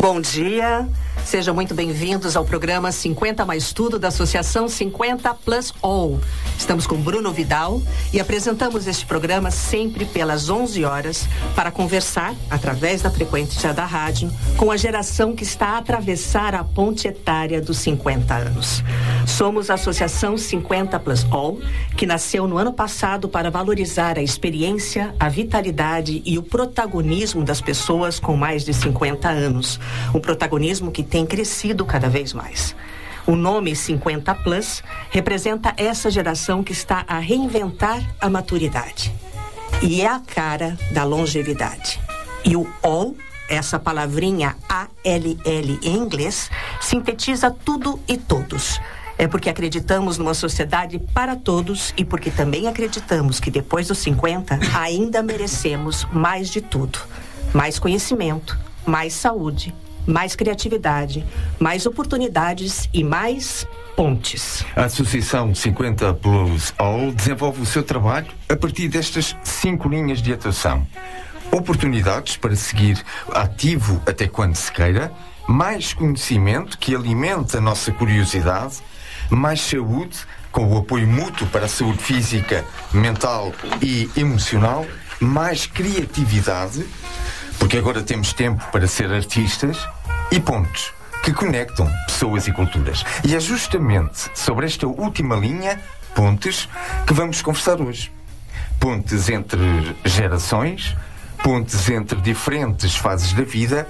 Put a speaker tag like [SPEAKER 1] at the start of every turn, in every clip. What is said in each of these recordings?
[SPEAKER 1] Bom dia, sejam muito bem-vindos ao programa 50 Mais Tudo da Associação 50 Plus All. Estamos com Bruno Vidal e apresentamos este programa sempre pelas 11 horas para conversar, através da frequência da rádio, com a geração que está a atravessar a ponte etária dos 50 anos. Somos a Associação 50 Plus All, que nasceu no ano passado para valorizar a experiência, a vitalidade e o protagonismo das pessoas com mais de 50 anos. Um protagonismo que tem crescido cada vez mais. O nome 50 Plus representa essa geração que está a reinventar a maturidade. E é a cara da longevidade. E o All, essa palavrinha A-L-L em inglês, sintetiza tudo e todos. É porque acreditamos numa sociedade para todos e porque também acreditamos que depois dos 50 ainda merecemos mais de tudo. Mais conhecimento, mais saúde, mais criatividade, mais oportunidades e mais pontes.
[SPEAKER 2] A Associação 50 Plus All desenvolve o seu trabalho a partir destas 5 linhas de atuação. Oportunidades para seguir ativo até quando se queira, mais conhecimento que alimenta a nossa curiosidade, mais saúde, com o apoio mútuo para a saúde física, mental e emocional, mais criatividade, porque agora temos tempo para ser artistas, e pontos que conectam pessoas e culturas. E é justamente sobre esta última linha, pontes, que vamos conversar hoje. Pontes entre gerações, pontes entre diferentes fases da vida,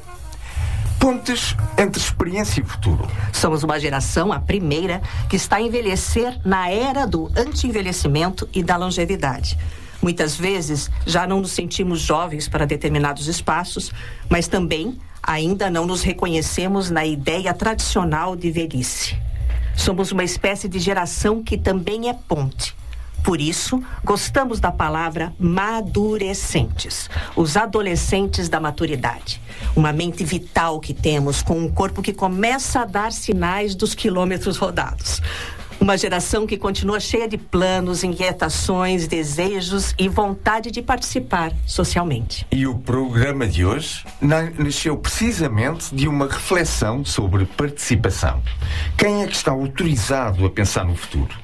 [SPEAKER 2] pontes entre experiência e futuro.
[SPEAKER 1] Somos uma geração, a primeira, que está a envelhecer na era do anti-envelhecimento e da longevidade. Muitas vezes já não nos sentimos jovens para determinados espaços, mas também ainda não nos reconhecemos na ideia tradicional de velhice. Somos uma espécie de geração que também é ponte. Por isso, gostamos da palavra madurecentes, os adolescentes da maturidade. Uma mente vital que temos, com um corpo que começa a dar sinais dos quilômetros rodados. Uma geração que continua cheia de planos, inquietações, desejos e vontade de participar socialmente.
[SPEAKER 2] E o programa de hoje nasceu precisamente de uma reflexão sobre participação. Quem é que está autorizado a pensar no futuro?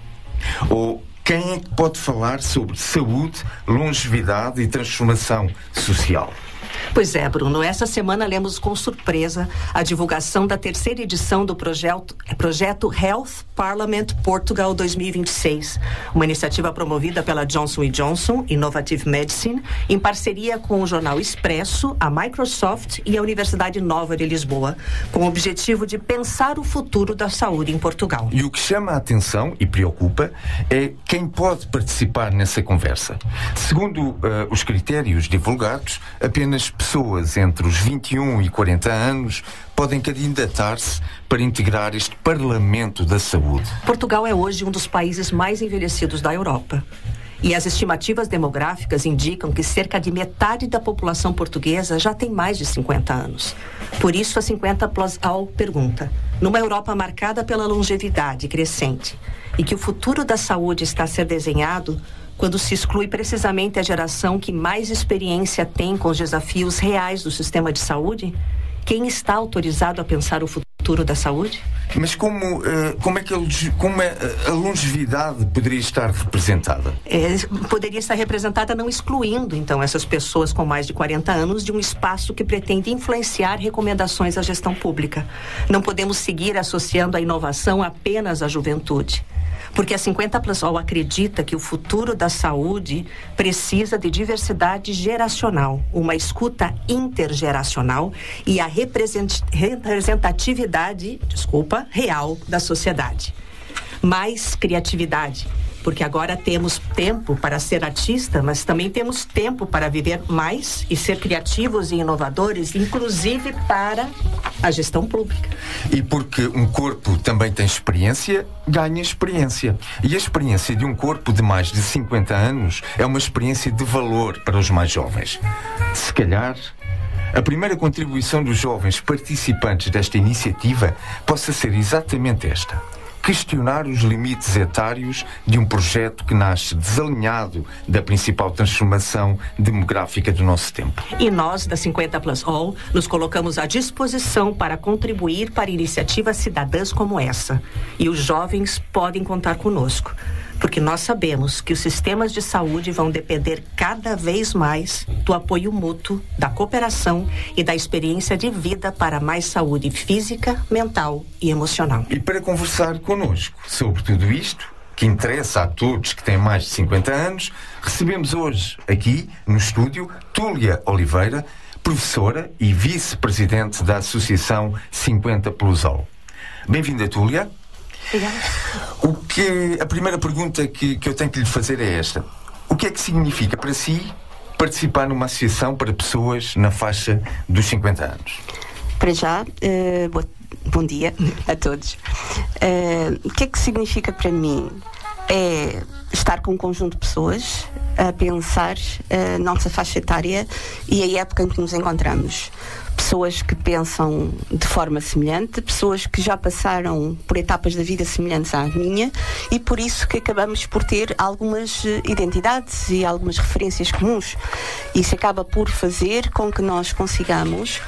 [SPEAKER 2] Ou quem é que pode falar sobre saúde, longevidade e transformação social?
[SPEAKER 1] Pois é, Bruno, essa semana lemos com surpresa a divulgação da 3ª edição do projeto Health Parliament Portugal 2026, uma iniciativa promovida pela Johnson & Johnson Innovative Medicine, em parceria com o jornal Expresso, a Microsoft e a Universidade Nova de Lisboa, com o objetivo de pensar o futuro da saúde em Portugal.
[SPEAKER 2] E o que chama a atenção e preocupa é quem pode participar nessa conversa. Segundo os critérios divulgados, apenas pessoas entre os 21 e 40 anos podem candidatar-se para integrar este Parlamento da Saúde.
[SPEAKER 1] Portugal é hoje um dos países mais envelhecidos da Europa. E as estimativas demográficas indicam que cerca de metade da população portuguesa já tem mais de 50 anos. Por isso, a 50 Plus All pergunta: numa Europa marcada pela longevidade crescente e que o futuro da saúde está a ser desenhado, quando se exclui precisamente a geração que mais experiência tem com os desafios reais do sistema de saúde, quem está autorizado a pensar o futuro da saúde?
[SPEAKER 2] Mas como a longevidade poderia estar representada?
[SPEAKER 1] Poderia estar representada não excluindo, então, essas pessoas com mais de 40 anos de um espaço que pretende influenciar recomendações à gestão pública. Não podemos seguir associando a inovação apenas à juventude. Porque a 50 Plus All acredita que o futuro da saúde precisa de diversidade geracional, uma escuta intergeracional e a representatividade, real da sociedade. Mais criatividade, porque agora temos tempo para ser artista, mas também temos tempo para viver mais e ser criativos e inovadores, inclusive para a gestão pública.
[SPEAKER 2] E porque um corpo também tem experiência, ganha experiência. E a experiência de um corpo de mais de 50 anos é uma experiência de valor para os mais jovens. Se calhar, a primeira contribuição dos jovens participantes desta iniciativa possa ser exatamente esta: questionar os limites etários de um projeto que nasce desalinhado da principal transformação demográfica do nosso tempo.
[SPEAKER 1] E nós, da 50 Plus All, nos colocamos à disposição para contribuir para iniciativas cidadãs como essa. E os jovens podem contar conosco, porque nós sabemos que os sistemas de saúde vão depender cada vez mais do apoio mútuo, da cooperação e da experiência de vida para mais saúde física, mental e emocional.
[SPEAKER 2] E para conversar connosco sobre tudo isto, que interessa a todos que têm mais de 50 anos, recebemos hoje aqui no estúdio Túlia Oliveira, professora e vice-presidente da Associação 50 Plus All. Bem-vinda, Túlia. A primeira pergunta que eu tenho que lhe fazer é esta: o que é que significa para si participar numa associação para pessoas na faixa dos 50 anos?
[SPEAKER 3] Para já, bom dia a todos. O que é que significa para mim? É estar com um conjunto de pessoas a pensar a nossa faixa etária e a época em que nos encontramos. Pessoas que pensam de forma semelhante, pessoas que já passaram por etapas da vida semelhantes à minha, e por isso que acabamos por ter algumas identidades e algumas referências comuns. Isso acaba por fazer com que nós consigamos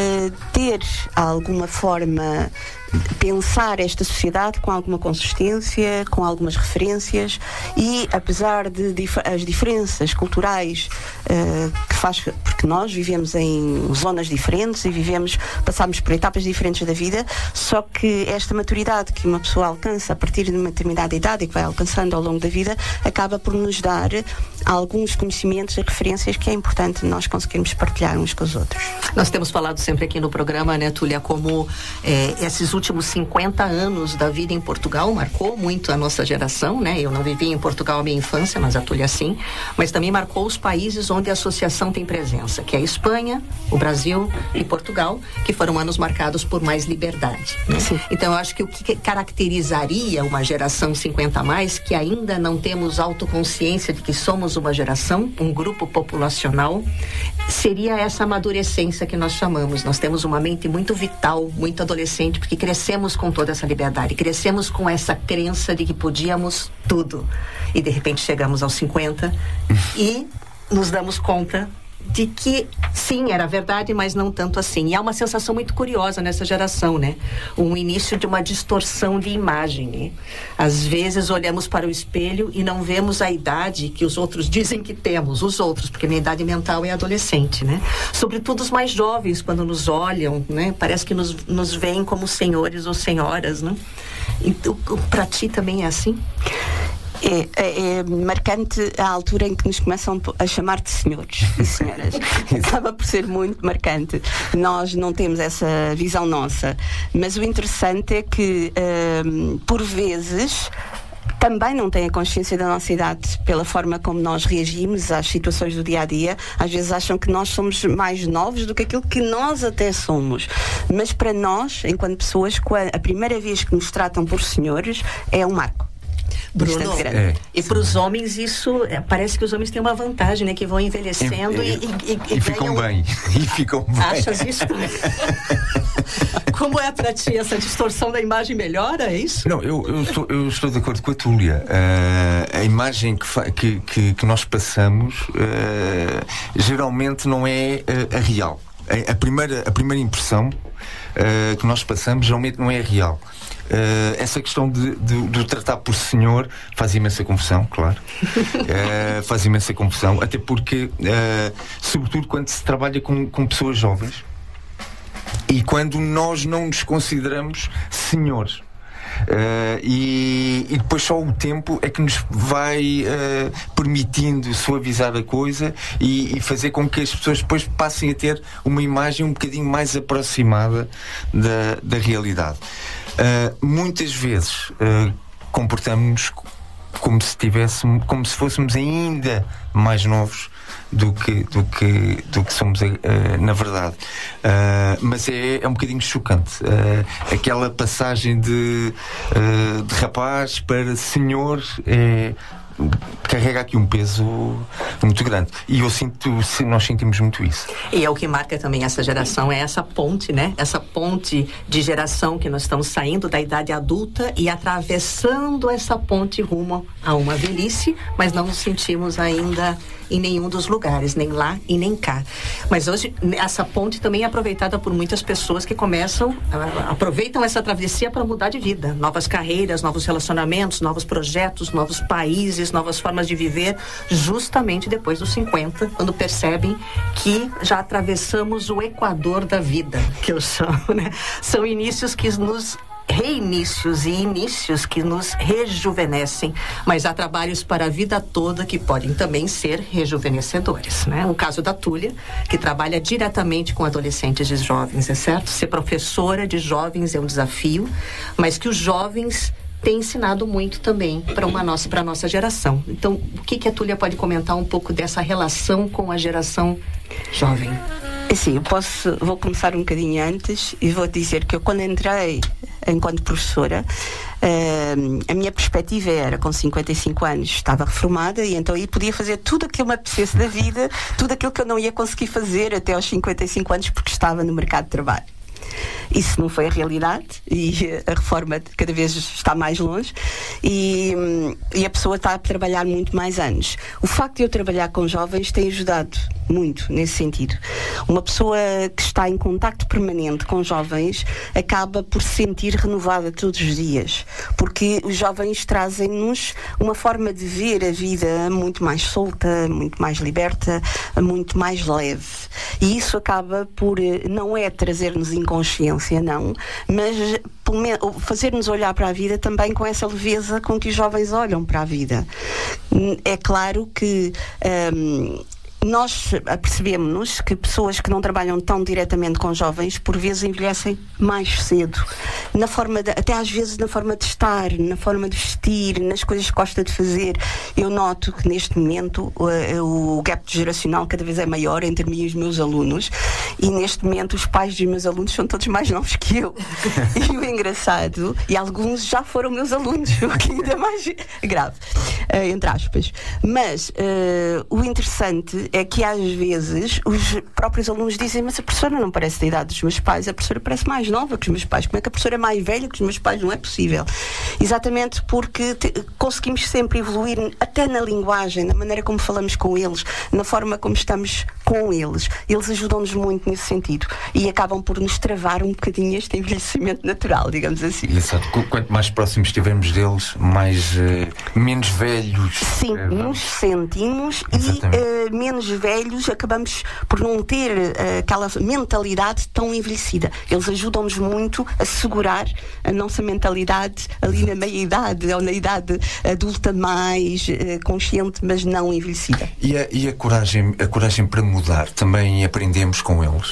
[SPEAKER 3] ter alguma forma pensar esta sociedade com alguma consistência, com algumas referências, e apesar de as diferenças culturais que faz, porque nós vivemos em zonas diferentes e passamos por etapas diferentes da vida, só que esta maturidade que uma pessoa alcança a partir de uma determinada idade e que vai alcançando ao longo da vida, acaba por nos dar alguns conhecimentos e referências que é importante nós conseguirmos partilhar uns com os outros.
[SPEAKER 1] Nós temos falado sempre aqui no programa, né, Túlia, como esses últimos 50 anos da vida em Portugal marcou muito a nossa geração, né? Eu não vivi em Portugal a minha infância, mas a Túlia sim, mas também marcou os países onde a associação tem presença, que é a Espanha, o Brasil e Portugal, que foram anos marcados por mais liberdade, né? Então eu acho que o que caracterizaria uma geração 50 a mais, que ainda não temos autoconsciência de que somos uma geração, um grupo populacional, seria essa amadurecência que nós chamamos. Nós temos uma mente muito vital, muito adolescente, porque crescemos com toda essa liberdade, crescemos com essa crença de que podíamos tudo. E de repente chegamos aos 50 e nos damos conta de que sim, era verdade, mas não tanto assim. E há uma sensação muito curiosa nessa geração, né? Um início de uma distorção de imagem, né? Às vezes olhamos para o espelho e não vemos a idade que os outros dizem que temos, os outros, porque minha idade mental é adolescente, né? Sobretudo os mais jovens, quando nos olham, né? Parece que nos veem como senhores ou senhoras, né? Então, para ti também é assim?
[SPEAKER 3] É marcante a altura em que nos começam a chamar de senhores e senhoras. Acaba por ser muito marcante. Nós não temos essa visão nossa. Mas o interessante é que, por vezes, também não têm a consciência da nossa idade pela forma como nós reagimos às situações do dia-a-dia. Às vezes acham que nós somos mais novos do que aquilo que nós até somos. Mas para nós, enquanto pessoas, a primeira vez que nos tratam por senhores é um marco.
[SPEAKER 1] Bruno, e para os homens isso, parece que os homens têm uma vantagem, né? Que vão envelhecendo
[SPEAKER 2] e ficam bem. E ficam bem.
[SPEAKER 1] Achas isso? Como é para ti essa distorção da imagem melhora, é isso?
[SPEAKER 2] Não, eu estou de acordo com a Túlia. A imagem que nós passamos geralmente não é a real. A primeira impressão que nós passamos geralmente não é a real. Essa questão de tratar por senhor faz imensa confusão, claro. Faz imensa confusão, até porque sobretudo quando se trabalha com pessoas jovens e quando nós não nos consideramos senhores. E depois só o tempo é que nos vai permitindo suavizar a coisa e fazer com que as pessoas depois passem a ter uma imagem um bocadinho mais aproximada da realidade. Muitas vezes comportamos-nos como se fôssemos ainda mais novos do que somos na verdade. Mas é um bocadinho chocante aquela passagem de rapaz para senhor. carrega aqui um peso muito grande. E nós sentimos muito isso.
[SPEAKER 1] E é o que marca também essa geração, é essa ponte, né? Essa ponte de geração que nós estamos saindo da idade adulta e atravessando essa ponte rumo a uma velhice, mas não nos sentimos ainda em nenhum dos lugares, nem lá e nem cá. Mas hoje, essa ponte também é aproveitada por muitas pessoas que aproveitam essa travessia para mudar de vida. Novas carreiras, novos relacionamentos, novos projetos, novos países, novas formas de viver, justamente depois dos 50, quando percebem que já atravessamos o equador da vida, que eu chamo, né? São inícios que nos reinícios e inícios que nos rejuvenescem, mas há trabalhos para a vida toda que podem também ser rejuvenescedores, né? O caso da Túlia, que trabalha diretamente com adolescentes e jovens, é certo? Ser professora de jovens é um desafio, mas que os jovens têm ensinado muito também para a nossa geração. Então, o que a Túlia pode comentar um pouco dessa relação com a geração jovem?
[SPEAKER 3] Sim, vou começar um bocadinho antes e vou dizer que eu, quando entrei enquanto professora, a minha perspectiva era, com 55 anos, estava reformada e então aí podia fazer tudo aquilo que me apetecesse da vida, tudo aquilo que eu não ia conseguir fazer até aos 55 anos porque estava no mercado de trabalho. Isso não foi a realidade e a reforma cada vez está mais longe e a pessoa está a trabalhar muito mais anos. O facto de eu trabalhar com jovens tem ajudado muito nesse sentido. Uma pessoa que está em contacto permanente com jovens acaba por se sentir renovada todos os dias, porque os jovens trazem-nos uma forma de ver a vida muito mais solta, muito mais liberta, muito mais leve. E isso acaba por, não é trazer-nos inconsciência, não, mas fazer-nos olhar para a vida também com essa leveza com que os jovens olham para a vida. É claro que nós apercebemos-nos que pessoas que não trabalham tão diretamente com jovens por vezes envelhecem mais cedo, até às vezes na forma de estar, na forma de vestir, nas coisas que gosta de fazer. Eu noto que neste momento o gap geracional cada vez é maior entre mim e os meus alunos, e neste momento os pais dos meus alunos são todos mais novos que eu. E o engraçado, e alguns já foram meus alunos, o que ainda é mais grave, entre aspas. Mas o interessante é que às vezes os próprios alunos dizem: mas a professora não parece da idade dos meus pais, a professora parece mais nova que os meus pais, como é que a professora é mais velha que os meus pais? Não é possível. Exatamente porque conseguimos sempre evoluir até na linguagem, na maneira como falamos com eles, na forma como estamos com eles. Eles ajudam-nos muito nesse sentido e acabam por nos travar um bocadinho este envelhecimento natural, digamos assim.
[SPEAKER 2] Exato. Quanto mais próximos estivermos deles, menos velhos
[SPEAKER 3] nos sentimos.
[SPEAKER 2] Exatamente.
[SPEAKER 3] E menos velhos acabamos por não ter aquela mentalidade tão envelhecida. Eles ajudam-nos muito a segurar a nossa mentalidade ali na meia-idade ou na idade adulta mais consciente, mas não envelhecida.
[SPEAKER 2] E a coragem para mudar, também aprendemos com eles?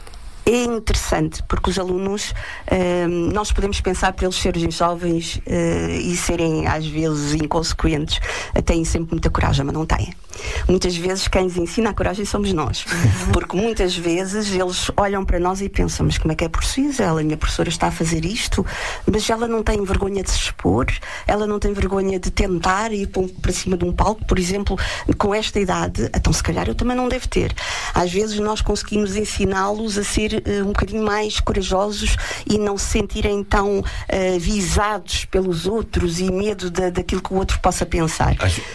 [SPEAKER 3] É interessante, porque os alunos, nós podemos pensar para eles serem jovens e serem às vezes inconsequentes, têm sempre muita coragem, mas não têm. Muitas vezes quem nos ensina a coragem somos nós, porque muitas vezes eles olham para nós e pensam: mas como é que é possível? A minha professora está a fazer isto, mas ela não tem vergonha de se expor, ela não tem vergonha de tentar ir para cima de um palco, por exemplo, com esta idade, então se calhar eu também não devo ter. Às vezes nós conseguimos ensiná-los a ser um bocadinho mais corajosos e não se sentirem tão visados pelos outros e medo daquilo que o outro possa pensar.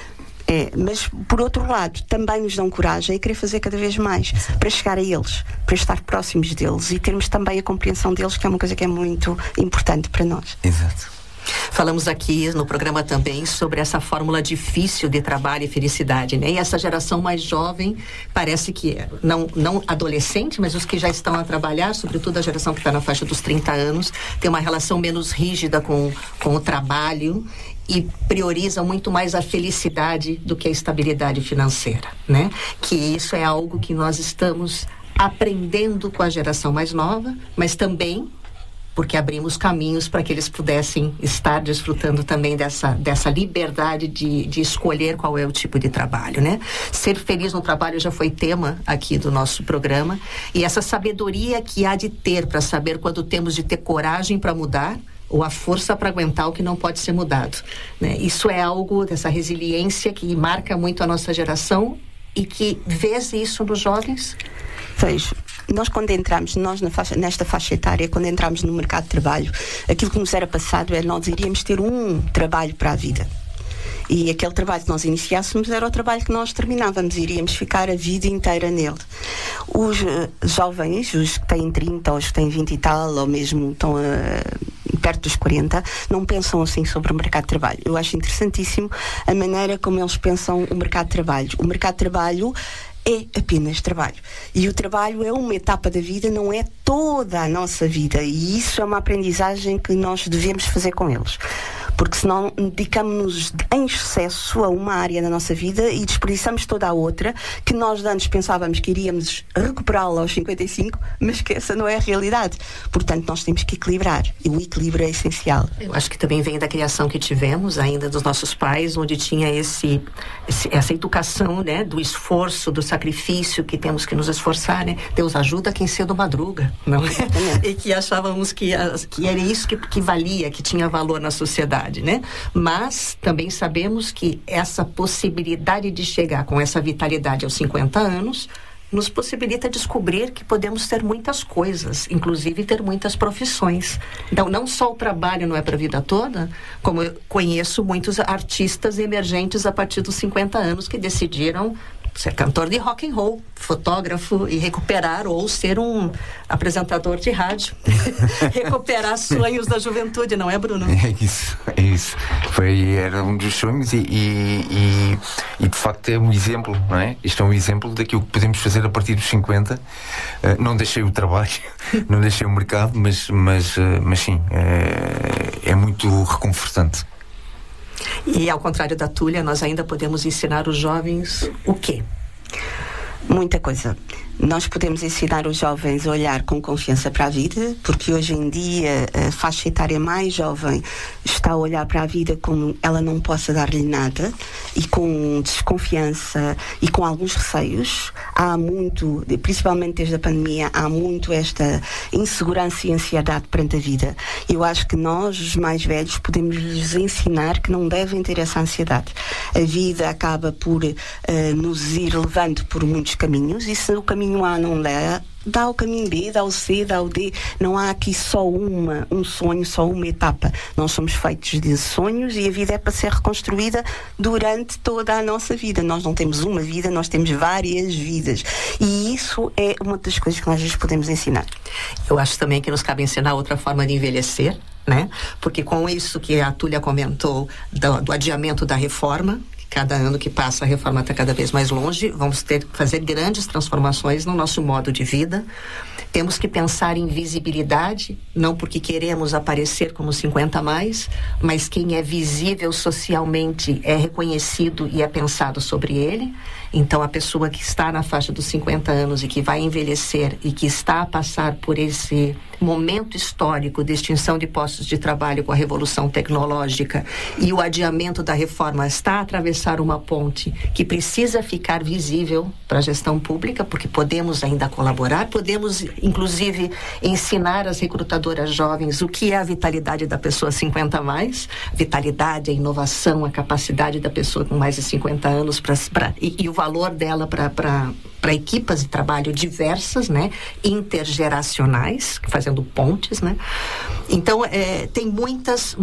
[SPEAKER 3] Mas por outro lado também nos dão coragem a querer fazer cada vez mais para chegar a eles, para estar próximos deles e termos também a compreensão deles, que é uma coisa que é muito importante para nós.
[SPEAKER 2] Exato.
[SPEAKER 1] Falamos aqui no programa também sobre essa fórmula difícil de trabalho e felicidade, né? E essa geração mais jovem parece que não adolescente, mas os que já estão a trabalhar, sobretudo a geração que está na faixa dos 30 anos, tem uma relação menos rígida com o trabalho e prioriza muito mais a felicidade do que a estabilidade financeira, né? Que isso é algo que nós estamos aprendendo com a geração mais nova, mas também porque abrimos caminhos para que eles pudessem estar desfrutando também dessa liberdade de escolher qual é o tipo de trabalho, né? Ser feliz no trabalho já foi tema aqui do nosso programa, e essa sabedoria que há de ter para saber quando temos de ter coragem para mudar ou a força para aguentar o que não pode ser mudado, né? Isso é algo dessa resiliência que marca muito a nossa geração e que vês isso nos jovens?
[SPEAKER 3] Vejo. Nós quando entramos, nesta faixa etária, quando entramos no mercado de trabalho, aquilo que nos era passado é nós iríamos ter um trabalho para a vida. E aquele trabalho que nós iniciássemos era o trabalho que nós terminávamos, iríamos ficar a vida inteira nele. Os jovens, os que têm 30, ou os que têm 20 e tal, ou mesmo estão perto dos 40, não pensam assim sobre o mercado de trabalho. Eu acho interessantíssimo a maneira como eles pensam o mercado de trabalho. O mercado de trabalho é apenas trabalho. E o trabalho é uma etapa da vida, não é toda a nossa vida. E isso é uma aprendizagem que nós devemos fazer com eles. Porque senão dedicamos-nos em excesso a uma área da nossa vida e desperdiçamos toda a outra, que nós antes pensávamos que iríamos recuperá-la aos 55, mas que essa não é a realidade. Portanto, nós temos que equilibrar. E o equilíbrio é essencial.
[SPEAKER 1] Eu acho que também vem da criação que tivemos ainda dos nossos pais, onde tinha essa educação, né, do esforço, do sacrifício, que temos que nos esforçar, né? Deus ajuda quem cedo madruga, não é? E que achávamos que era isso que valia, que tinha valor na sociedade, né? Mas também sabemos que essa possibilidade de chegar com essa vitalidade aos 50 anos nos possibilita descobrir que podemos ter muitas coisas, inclusive ter muitas profissões. Então, não só o trabalho não é para a vida toda, como eu conheço muitos artistas emergentes a partir dos 50 anos que decidiram ser cantor de rock and roll, fotógrafo e recuperar, ou ser um apresentador de rádio. Recuperar sonhos da juventude, não é, Bruno?
[SPEAKER 2] É isso. Era um dos sonhos e de facto é um exemplo, não é? Isto é um exemplo daquilo que podemos fazer a partir dos 50. Não deixei o trabalho, não deixei o mercado, mas sim, é muito reconfortante.
[SPEAKER 1] E ao contrário da Túlia, nós ainda podemos ensinar os jovens o quê?
[SPEAKER 3] Muita coisa. Nós podemos ensinar os jovens a olhar com confiança para a vida, porque hoje em dia a faixa etária mais jovem está a olhar para a vida como ela não possa dar-lhe nada, e com desconfiança e com alguns receios. Há muito, principalmente desde a pandemia, há muito esta insegurança e ansiedade perante a vida. Eu acho que nós, os mais velhos, podemos lhes ensinar que não devem ter essa ansiedade. A vida acaba por nos ir levando por muitos caminhos, e se o caminho A não dá o caminho B, dá o C, dá o D. Não há aqui só um sonho, só uma etapa. Nós somos feitos de sonhos e a vida é para ser reconstruída durante toda a nossa vida. Nós não temos uma vida, nós temos várias vidas. E isso é uma das coisas que nós lhes podemos ensinar.
[SPEAKER 1] Eu acho também que nos cabe ensinar outra forma de envelhecer, né? Porque com isso que a Túlia comentou do adiamento da reforma, cada ano que passa a reforma está cada vez mais longe, vamos ter que fazer grandes transformações no nosso modo de vida. Temos que pensar em visibilidade, não porque queremos aparecer como 50 a mais, mas quem é visível socialmente é reconhecido e é pensado sobre ele. Então, a pessoa que está na faixa dos 50 anos e que vai envelhecer e que está a passar por esse momento histórico de extinção de postos de trabalho com a revolução tecnológica e o adiamento da reforma, está a atravessar uma ponte que precisa ficar visível para a gestão pública, porque podemos ainda colaborar, podemos inclusive ensinar as recrutadoras jovens o que é a vitalidade da pessoa 50 a mais, vitalidade, a inovação, a capacidade da pessoa com mais de 50 anos e o valor dela para equipas de trabalho diversas, né, intergeracionais, fazendo pontes, né. Então tem muitas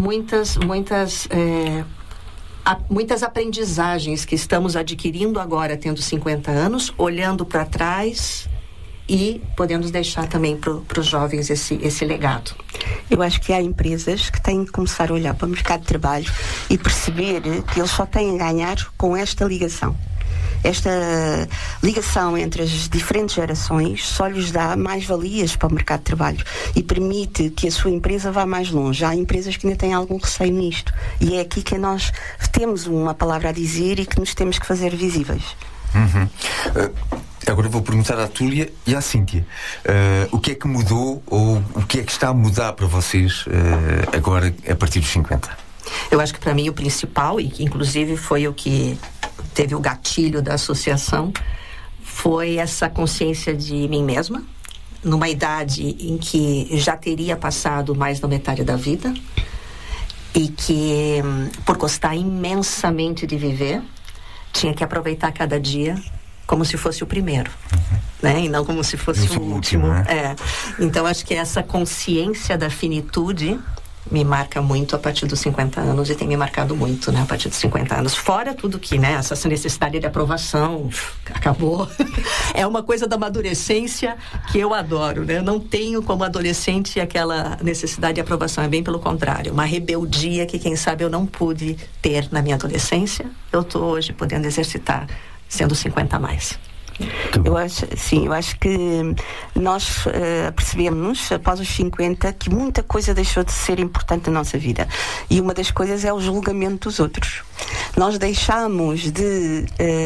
[SPEAKER 1] aprendizagens que estamos adquirindo agora, tendo 50 anos, olhando para trás e podemos deixar também para os jovens esse legado.
[SPEAKER 3] Eu acho que há empresas que têm que começar a olhar para o mercado de trabalho e perceber que eles só têm a ganhar com esta ligação. Esta ligação entre as diferentes gerações só lhes dá mais valias para o mercado de trabalho e permite que a sua empresa vá mais longe. Há empresas que ainda têm algum receio nisto, e é aqui que nós temos uma palavra a dizer e que nos temos que fazer visíveis.
[SPEAKER 2] Agora vou perguntar à Túlia e à Cíntia, o que é que mudou ou o que é que está a mudar para vocês agora a partir dos 50?
[SPEAKER 1] Eu acho que para mim o principal, e que inclusive foi o que teve o gatilho da associação, foi essa consciência de mim mesma, numa idade em que já teria passado mais da metade da vida, e que, por gostar imensamente de viver, tinha que aproveitar cada dia como se fosse o primeiro, né? E não como se fosse o último.
[SPEAKER 2] Né?
[SPEAKER 1] Então, acho que essa consciência da finitude me marca muito a partir dos 50 anos e tem me marcado muito, né? A partir dos 50 anos. Fora tudo que, né? Essa necessidade de aprovação acabou. É uma coisa da amadurecência que eu adoro, né? Eu não tenho como adolescente aquela necessidade de aprovação. É bem pelo contrário. Uma rebeldia que, quem sabe, eu não pude ter na minha adolescência. Eu estou hoje podendo exercitar sendo 50 a mais.
[SPEAKER 3] Eu acho que nós percebemos após os 50 que muita coisa deixou de ser importante na nossa vida, e uma das coisas é o julgamento dos outros. Nós deixamos de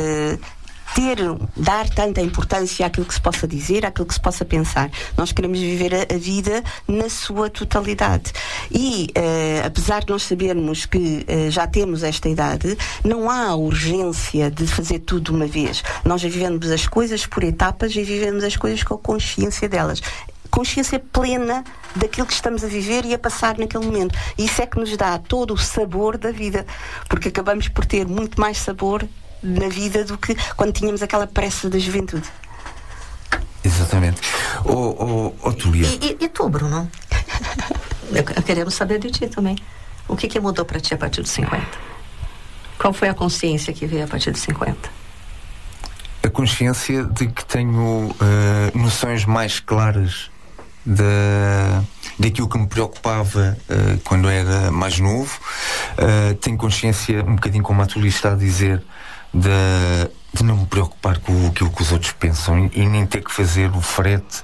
[SPEAKER 3] dar tanta importância àquilo que se possa dizer, àquilo que se possa pensar. Nós queremos viver a vida na sua totalidade. E, apesar de nós sabermos que já temos esta idade, não há urgência de fazer tudo de uma vez. Nós vivemos as coisas por etapas e vivemos as coisas com a consciência delas. Consciência plena daquilo que estamos a viver e a passar naquele momento. Isso é que nos dá todo o sabor da vida, porque acabamos por ter muito mais sabor na vida do que quando tínhamos aquela pressa da juventude.
[SPEAKER 2] Exatamente. Tulia.
[SPEAKER 1] E tu, Bruno? Queremos saber de ti também. O que mudou para ti a partir dos 50? Qual foi a consciência que veio a partir dos 50?
[SPEAKER 2] A consciência de que tenho noções mais claras daquilo que me preocupava quando era mais novo. Tenho consciência, um bocadinho como a Tulia está a dizer, de não me preocupar com aquilo que os outros pensam e nem ter que fazer o frete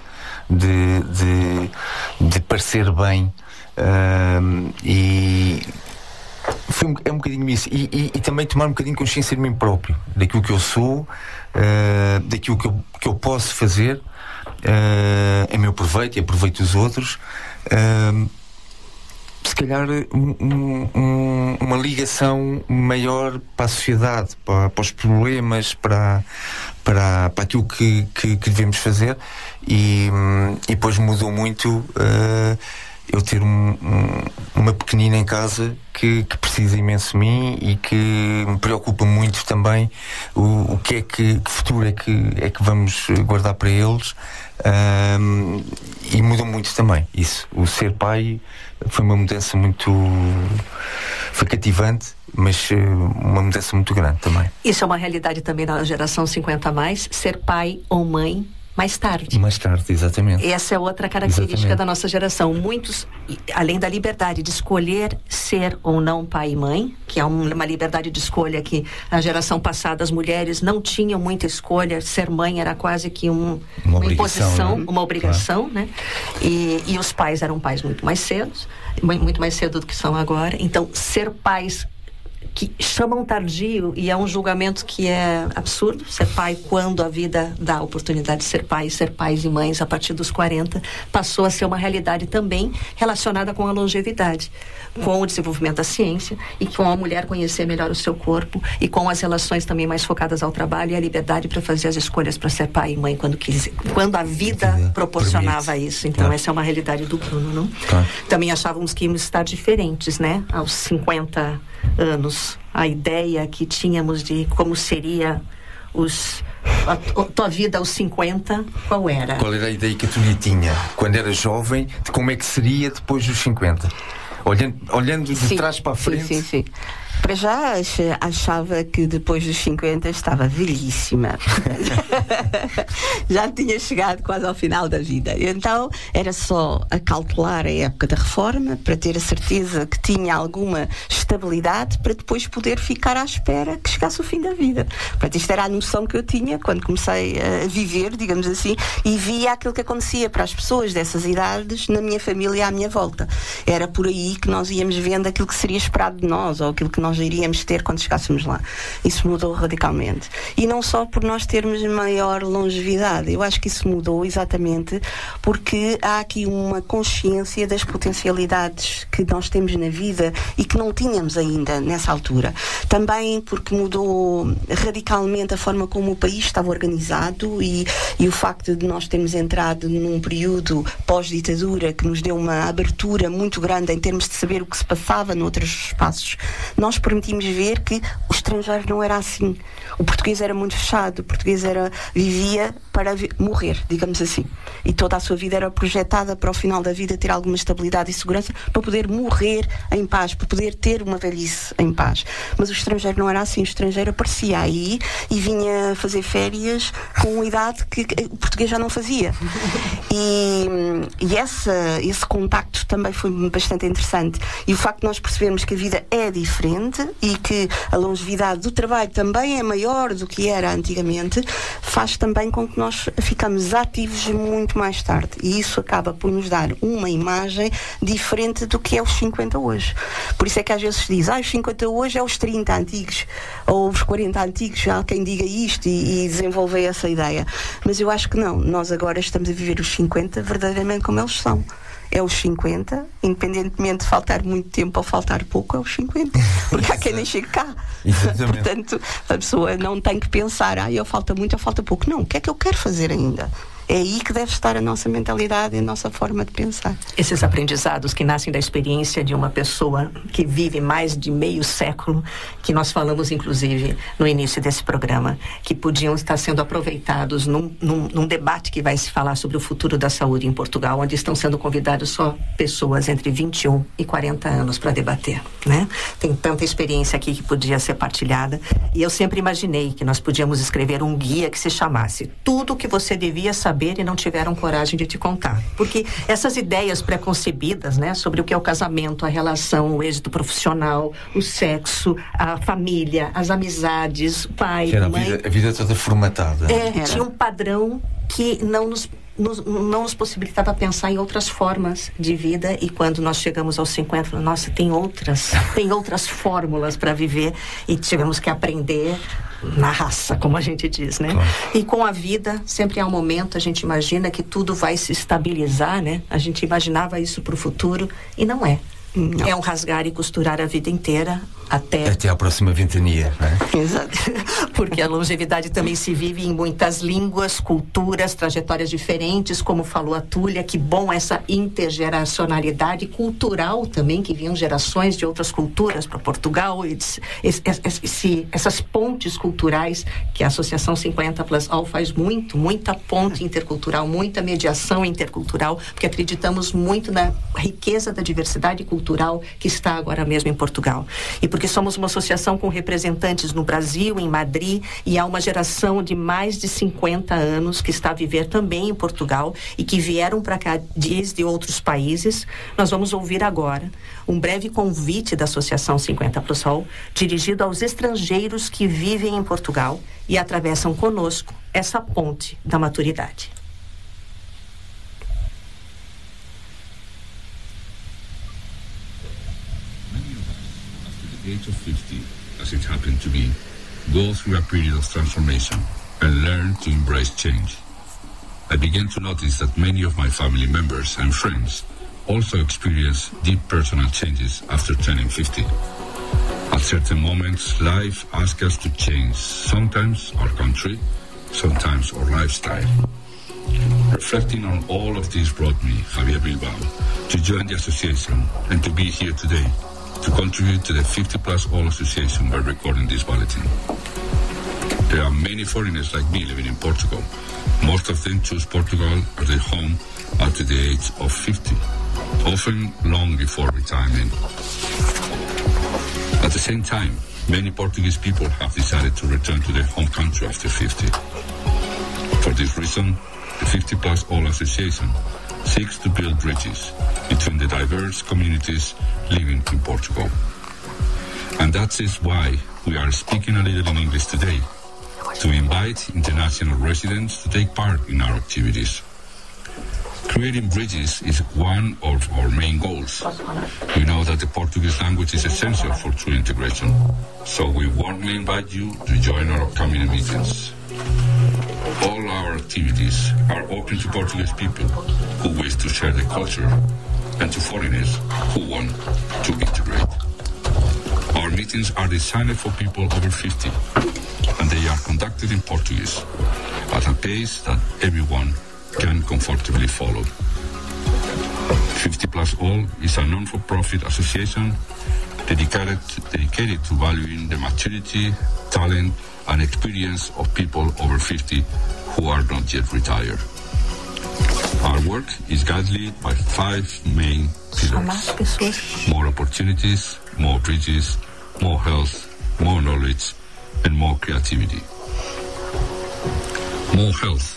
[SPEAKER 2] de parecer bem, e é um bocadinho isso, e também tomar um bocadinho consciência de mim próprio, daquilo que eu sou, daquilo que eu posso fazer em meu proveito e aproveito dos outros. Se calhar uma ligação maior para a sociedade, para os problemas, para aquilo que devemos fazer, e depois mudou muito eu ter uma pequenina em casa que precisa imenso de mim e que me preocupa muito também o que futuro é que vamos guardar para eles, e mudou muito também isso. O ser pai foi uma mudança foi cativante, mas uma mudança muito grande também.
[SPEAKER 1] Isso é uma realidade também na geração 50 a mais, ser pai ou mãe mais tarde.
[SPEAKER 2] Mais tarde, exatamente.
[SPEAKER 1] Essa é outra característica da nossa geração. Muitos, além da liberdade de escolher ser ou não pai e mãe, que é uma liberdade de escolha que na geração passada as mulheres não tinham muita escolha, ser mãe era quase que uma imposição, né? Uma obrigação, claro. Né? E os pais eram pais muito mais cedo do que são agora. Então, ser pais que chamam tardio, e é um julgamento que é absurdo, ser pai quando a vida dá a oportunidade de ser pai, ser pais e mães a partir dos 40, passou a ser uma realidade também relacionada com a longevidade, com o desenvolvimento da ciência e com a mulher conhecer melhor o seu corpo e com as relações também mais focadas ao trabalho e a liberdade para fazer as escolhas para ser pai e mãe quando a vida proporcionava isso. Então essa é uma realidade do Bruno, não? Também achávamos que íamos estar diferentes, né? Aos 50 anos. A ideia que tínhamos de como seria a tua vida aos 50, qual era?
[SPEAKER 2] Qual era a ideia que a Tulia tinha quando era jovem de como é que seria depois dos 50? Olhando de trás para a frente.
[SPEAKER 3] Sim. Para já achava que depois dos 50 estava velhíssima. Já tinha chegado quase ao final da vida. Então era só calcular a época da reforma para ter a certeza que tinha alguma estabilidade para depois poder ficar à espera que chegasse o fim da vida. Portanto, isto era a noção que eu tinha quando comecei a viver, digamos assim, e via aquilo que acontecia para as pessoas dessas idades na minha família à minha volta. Era por aí que nós íamos vendo aquilo que seria esperado de nós, ou aquilo que que nós iríamos ter quando chegássemos lá. Isso mudou radicalmente. E não só por nós termos maior longevidade, eu acho que isso mudou exatamente porque há aqui uma consciência das potencialidades que nós temos na vida e que não tínhamos ainda nessa altura. Também porque mudou radicalmente a forma como o país estava organizado e o facto de nós termos entrado num período pós-ditadura que nos deu uma abertura muito grande em termos de saber o que se passava noutros espaços. Nós permitimos ver que o estrangeiro não era assim. O português era muito fechado, o português vivia para morrer, digamos assim. E toda a sua vida era projetada para o final da vida ter alguma estabilidade e segurança para poder morrer em paz, para poder ter uma velhice em paz. Mas o estrangeiro não era assim. O estrangeiro aparecia aí e vinha fazer férias com uma idade que o português já não fazia. E esse contacto também foi bastante interessante. E o facto de nós percebermos que a vida é diferente e que a longevidade do trabalho também é maior do que era antigamente, faz também com que nós ficamos ativos muito mais tarde. E isso acaba por nos dar uma imagem diferente do que é os 50 hoje. Por isso é que às vezes se diz, os 50 hoje é os 30 antigos, ou os 40 antigos, já há quem diga isto e desenvolver essa ideia. Mas eu acho que não. Nós agora estamos a viver os 50 verdadeiramente como eles são. É os 50, independentemente de faltar muito tempo ou faltar pouco, é os 50. Porque há quem nem chegue cá. Portanto, a pessoa não tem que pensar, ou falta muito ou falta pouco. Não, o que é que eu quero fazer ainda? É aí que deve estar a nossa mentalidade e a nossa forma de pensar.
[SPEAKER 1] Esses aprendizados que nascem da experiência de uma pessoa que vive mais de meio século, que nós falamos inclusive no início desse programa, que podiam estar sendo aproveitados num debate que vai se falar sobre o futuro da saúde em Portugal, onde estão sendo convidados só pessoas entre 21 e 40 anos para debater, né? Tem tanta experiência aqui que podia ser partilhada, e eu sempre imaginei que nós podíamos escrever um guia que se chamasse Tudo o que você devia saber e não tiveram coragem de te contar. Porque essas ideias preconcebidas, né, sobre o que é o casamento, a relação, o êxito profissional, o sexo, a família, as amizades, o pai, a mãe...
[SPEAKER 2] A vida toda formatada.
[SPEAKER 1] Tinha um padrão que não nos possibilitava pensar em outras formas de vida, e quando nós chegamos aos 50, nossa, tem outras fórmulas para viver, e tivemos que aprender na raça, como a gente diz, né? Claro. E com a vida, sempre há um momento, a gente imagina que tudo vai se estabilizar, né? A gente imaginava isso para o futuro, e não é. Não. É um rasgar e costurar a vida inteira até
[SPEAKER 2] a próxima ventania, não é?
[SPEAKER 1] Exato. Porque a longevidade também se vive em muitas línguas, culturas, trajetórias diferentes, como falou a Túlia. Que bom essa intergeracionalidade cultural também, que vinham gerações de outras culturas para Portugal, e essas pontes culturais que a Associação 50+AL faz muita ponte intercultural, muita mediação intercultural, porque acreditamos muito na riqueza da diversidade cultural que está agora mesmo em Portugal. E porque somos uma associação com representantes no Brasil, em Madrid, e há uma geração de mais de 50 anos que está a viver também em Portugal e que vieram para cá desde outros países. Nós vamos ouvir agora um breve convite da Associação 50+AL, dirigido aos estrangeiros que vivem em Portugal e atravessam conosco essa ponte da maturidade.
[SPEAKER 4] Age of 50, as it happened to me, go through a period of transformation and learn to embrace change. I began to notice that many of my family members and friends also experience deep personal changes after turning 50. At certain moments, life asks us to change, sometimes our country, sometimes our lifestyle. Reflecting on all of this brought me, Javier Bilbao, to join the association and to be here today to contribute to the 50+AL Association by recording this bulletin. There are many foreigners like me living in Portugal. Most of them choose Portugal as their home after the age of 50, often long before retirement. At the same time, many Portuguese people have decided to return to their home country after 50. For this reason, the 50+AL Association seeks to build bridges between the diverse communities living in Portugal. And that is why we are speaking a little in English today, to invite international residents to take part in our activities. Creating bridges is one of our main goals. We know that the Portuguese language is essential for true integration, so we warmly invite you to join our upcoming meetings. All our activities are open to Portuguese people who wish to share the culture and to foreigners who want to integrate. Our meetings are designed for people over 50, and they are conducted in Portuguese at a pace that everyone can comfortably follow. 50 Plus All is a non-for-profit association dedicated to valuing the maturity, talent, and experience of people over 50 who are not yet retired. Our work is guided by 5 main pillars: more opportunities, more bridges, more health, more knowledge, and more creativity. More health.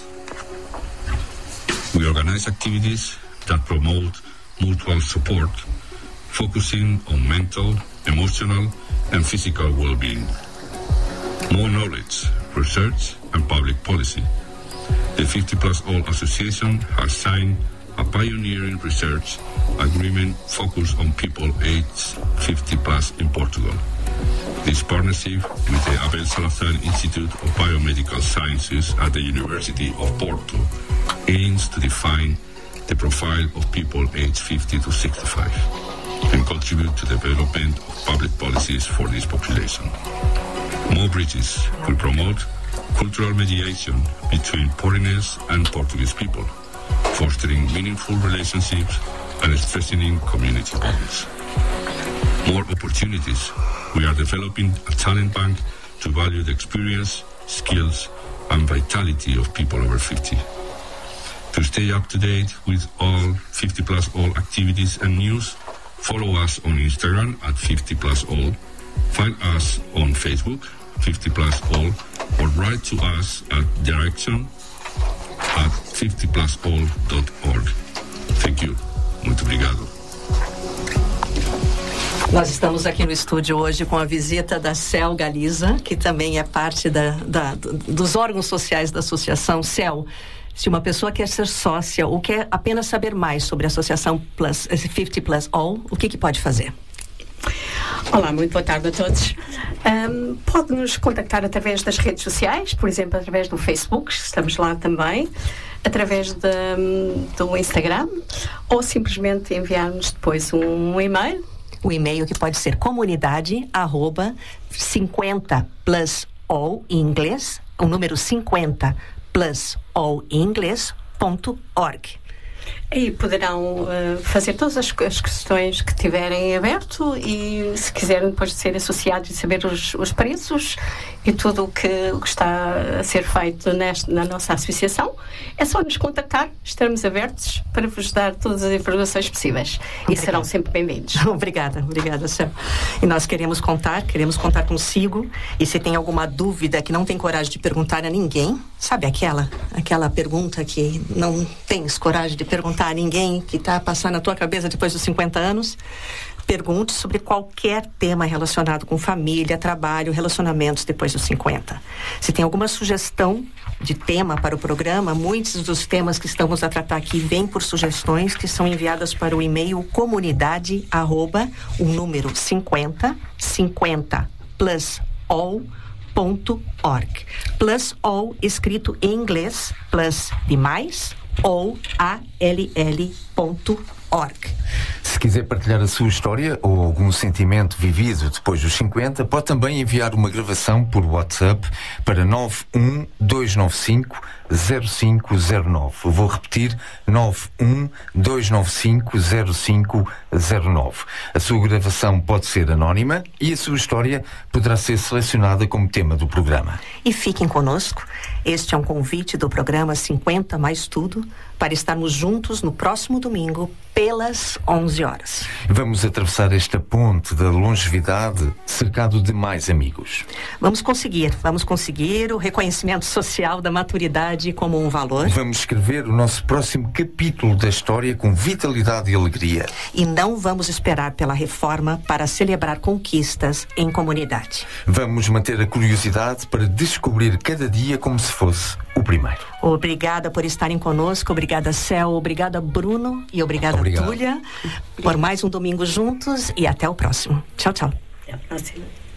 [SPEAKER 4] We organize activities that promote mutual support, focusing on mental, emotional, and physical well-being. More knowledge, research, and public policy. The 50 Plus All Association has signed a pioneering research agreement focused on people aged 50 plus in Portugal. This partnership with the Abel Salazar Institute of Biomedical Sciences at the University of Porto aims to define the profile of people aged 50 to 65 and contribute to the development of public policies for this population. More Bridges will promote cultural mediation between foreigners and Portuguese people, fostering meaningful relationships and strengthening community bonds. More opportunities. We are developing a talent bank to value the experience, skills, and vitality of people over 50. To stay up to date with all 50 Plus All activities and news, follow us on Instagram at 50 Plus All, find us on Facebook, 50 Plus All, or write to us at direction@50plusall.org. Thank you. Muito obrigado.
[SPEAKER 1] Nós estamos aqui no estúdio hoje com a visita da Cel Galiza, que também é parte dos órgãos sociais da associação. Cel, se uma pessoa quer ser sócia ou quer apenas saber mais sobre a associação 50 Plus All, o que pode fazer?
[SPEAKER 5] Olá, muito boa tarde a todos. Pode nos contactar através das redes sociais, por exemplo, através do Facebook, estamos lá também, através do Instagram, ou simplesmente enviar-nos depois um e-mail.
[SPEAKER 1] O e-mail que pode ser comunidade@50plusall em inglês, o número 50plusall em inglês.org.
[SPEAKER 5] Aí poderão fazer todas as questões que tiverem aberto e, se quiserem depois de ser associados e saber os preços e tudo o que está a ser feito na nossa associação, é só nos contactar, estaremos abertos para vos dar todas as informações possíveis. Obrigada. E serão sempre bem-vindos.
[SPEAKER 1] Obrigada, Sam. E nós queremos contar consigo, e se tem alguma dúvida que não tem coragem de perguntar a ninguém, sabe aquela pergunta que não tens coragem de perguntar a ninguém, que está passando na tua cabeça depois dos 50 anos, pergunte sobre qualquer tema relacionado com família, trabalho, relacionamentos depois dos 50. Se tem alguma sugestão de tema para o programa, muitos dos temas que estamos a tratar aqui vêm por sugestões que são enviadas para o e-mail comunidade@ o número 50plusall.org. Plus all escrito em inglês, plus de mais, ou all.org.
[SPEAKER 2] Se quiser partilhar a sua história ou algum sentimento vivido depois dos 50, pode também enviar uma gravação por WhatsApp para 91295-0509. Eu vou repetir, 91295-0509. A sua gravação pode ser anónima e a sua história poderá ser selecionada como tema do programa.
[SPEAKER 1] E fiquem conosco. Este é um convite do programa 50 Mais Tudo para estarmos juntos no próximo domingo pelas 11 horas.
[SPEAKER 2] Vamos atravessar esta ponte da longevidade cercado de mais amigos.
[SPEAKER 1] Vamos conseguir o reconhecimento social da maturidade como um valor.
[SPEAKER 2] Vamos escrever o nosso próximo capítulo da história com vitalidade e alegria.
[SPEAKER 1] E não vamos esperar pela reforma para celebrar conquistas em comunidade.
[SPEAKER 2] Vamos manter a curiosidade para descobrir cada dia como se fosse o primeiro.
[SPEAKER 1] Obrigada por estarem conosco, obrigada Céu, obrigada Bruno e obrigada
[SPEAKER 2] Obrigado.
[SPEAKER 1] Túlia por mais um domingo juntos e até o próximo. Tchau, tchau.
[SPEAKER 5] Até a próxima.